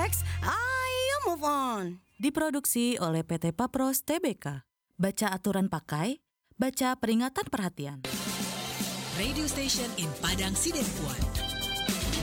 Relax, ayo move on. Diproduksi oleh PT Papros Tbk. Baca aturan pakai, baca peringatan perhatian. Radio Station in Padang Sidempuan.